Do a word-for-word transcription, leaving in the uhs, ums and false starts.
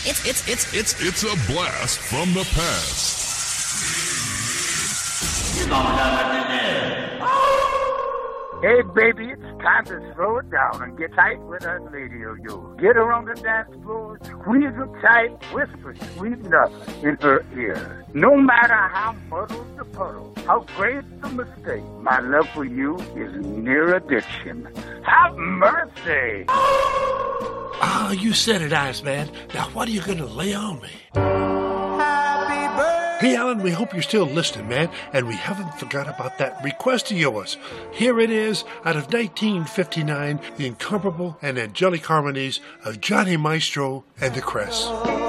It's, it's, it's, it's, It's a blast from the past. Hey, baby, it's time to slow it down and get tight with that lady of yours. Get her on the dance floor, squeeze her tight, whisper sweet nothing in her ear. No matter how muddled the puddle, how great the mistake, my love for you is near addiction. Have mercy! Ah, you said it, Iceman. Now what are you going to lay on me? Hey, Alan, we hope you're still listening, man, and we haven't forgot about that request of yours. Here it is, out of nineteen fifty-nine, the incomparable and angelic harmonies of Johnny Maestro and the Cress.